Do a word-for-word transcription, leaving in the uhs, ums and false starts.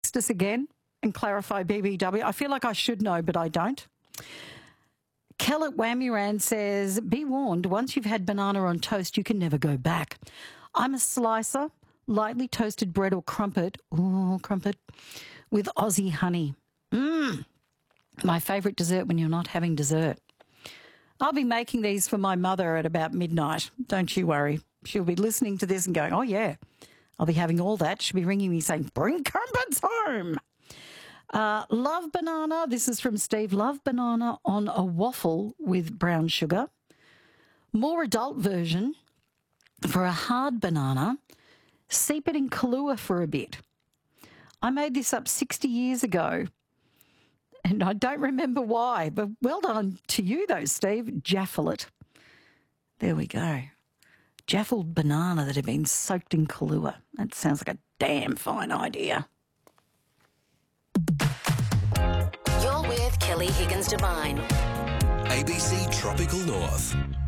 text us again and clarify B B W? I feel like I should know, but I don't. Kel at Whammy says, be warned, once you've had banana on toast, you can never go back. I'm a slicer, lightly toasted bread or crumpet, ooh, crumpet, with Aussie honey. Mmm, my favourite dessert when you're not having dessert. I'll be making these for my mother at about midnight. Don't you worry. She'll be listening to this and going, oh, yeah, I'll be having all that. She'll be ringing me saying, bring crumpets home. Uh, love banana. This is from Steve. Love banana on a waffle with brown sugar. More adult version, for a hard banana, steep it in Kahlua for a bit. I made this up sixty years ago, and I don't remember why, but well done to you, though, Steve. Jaffle it. There we go. Jaffled banana that had been soaked in Kahlua. That sounds like a damn fine idea. You're with Kelly Higgins Devine. A B C Tropical North.